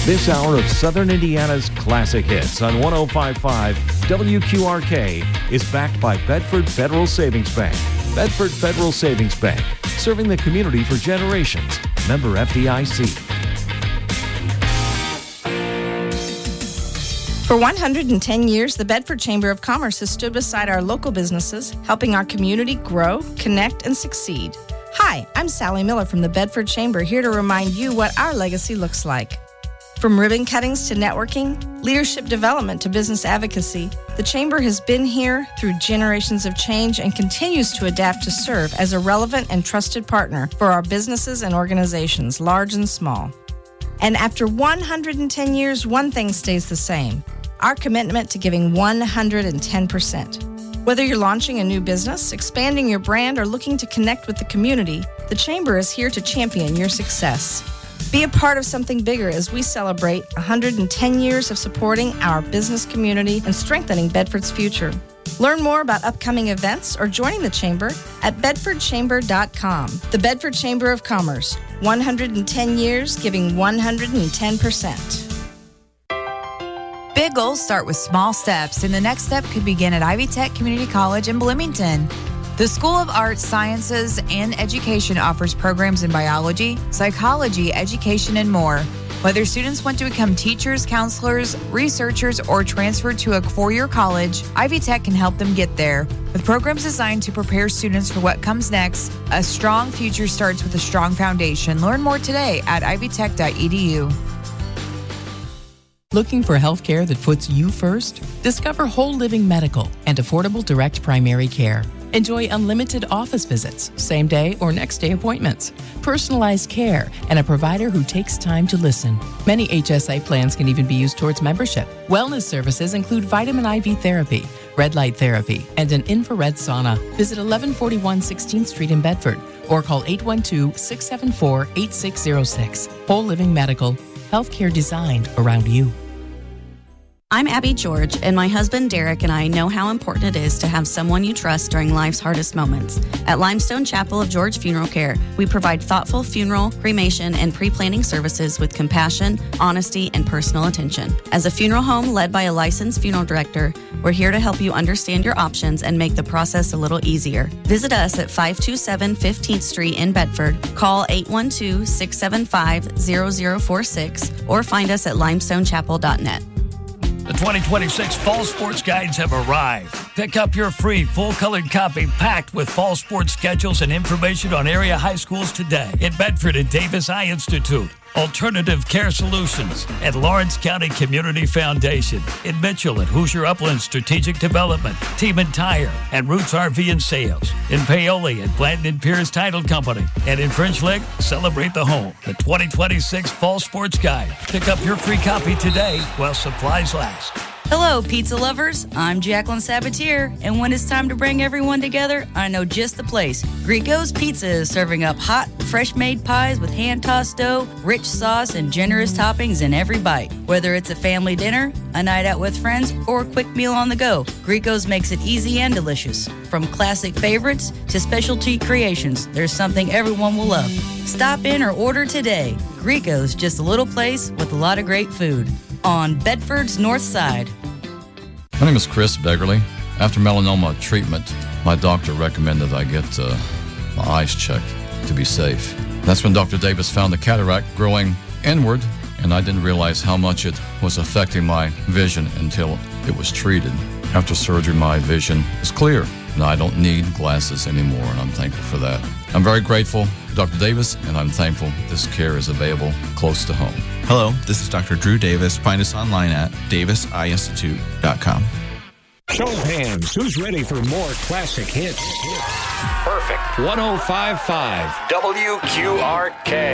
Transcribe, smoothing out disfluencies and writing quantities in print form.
This hour of Southern Indiana's classic hits on 105.5 WQRK is backed by Bedford Federal Savings Bank. Bedford Federal Savings Bank, serving the community for generations. Member FDIC. For 110 years, the Bedford Chamber of Commerce has stood beside our local businesses, helping our community grow, connect, and succeed. Hi, I'm Sally Miller from the Bedford Chamber, here to remind you what our legacy looks like. From ribbon cuttings to networking, leadership development to business advocacy, the Chamber has been here through generations of change and continues to adapt to serve as a relevant and trusted partner for our businesses and organizations, large and small. And after 110 years, one thing stays the same: our commitment to giving 110%. Whether you're launching a new business, expanding your brand, or looking to connect with the community, the Chamber is here to champion your success. Be a part of something bigger as we celebrate 110 years of supporting our business community and strengthening Bedford's future. Learn more about upcoming events or joining the Chamber at bedfordchamber.com. The Bedford Chamber of Commerce, 110 years giving 110%. Big goals start with small steps, and the next step could begin at Ivy Tech Community College in Bloomington. The School of Arts, Sciences, and Education offers programs in biology, psychology, education, and more. Whether students want to become teachers, counselors, researchers, or transfer to a four-year college, Ivy Tech can help them get there. With programs designed to prepare students for what comes next, a strong future starts with a strong foundation. Learn more today at ivytech.edu. Looking for healthcare that puts you first? Discover Whole Living Medical and affordable direct primary care. Enjoy unlimited office visits, same-day or next-day appointments, personalized care, and a provider who takes time to listen. Many HSA plans can even be used towards membership. Wellness services include vitamin IV therapy, red light therapy, and an infrared sauna. Visit 1141 16th Street in Bedford or call 812-674-8606. Whole Living Medical, healthcare designed around you. I'm Abby George, and my husband Derek and I know how important it is to have someone you trust during life's hardest moments. At Limestone Chapel of George Funeral Care, we provide thoughtful funeral, cremation, and pre-planning services with compassion, honesty, and personal attention. As a funeral home led by a licensed funeral director, we're here to help you understand your options and make the process a little easier. Visit us at 527 15th Street in Bedford, call 812-675-0046, or find us at limestonechapel.net. The 2026 Fall Sports Guides have arrived. Pick up your free full-colored copy packed with fall sports schedules and information on area high schools today. In Bedford at Davis Eye Institute, Alternative Care Solutions at Lawrence County Community Foundation, in Mitchell at Hoosier Upland Strategic Development, Team and Tire, and Roots RV and Sales, in Paoli at Blanton & Pierce Title Company, and in French Lick, Celebrate the Home. The 2026 Fall Sports Guide. Pick up your free copy today while supplies last. Hello, pizza lovers. I'm Jacqueline Sabatier, and when it's time to bring everyone together, I know just the place. Grico's Pizza is serving up hot, fresh-made pies with hand-tossed dough, rich sauce, and generous toppings in every bite. Whether it's a family dinner, a night out with friends, or a quick meal on the go, Grico's makes it easy and delicious. From classic favorites to specialty creations, there's something everyone will love. Stop in or order today. Grico's, just a little place with a lot of great food on Bedford's North Side. My name is Chris Beggerly. After melanoma treatment, my doctor recommended I get my eyes checked to be safe. That's when Dr. Davis found the cataract growing inward, and I didn't realize how much it was affecting my vision until it was treated. After surgery, my vision is clear, and I don't need glasses anymore, and I'm thankful for that. I'm very grateful to Dr. Davis, and I'm thankful this care is available close to home. Hello, this is Dr. Drew Davis. Find us online at daviseyeinstitute.com. Show of hands. Who's ready for more classic hits? Perfect. 105.5 WQRK.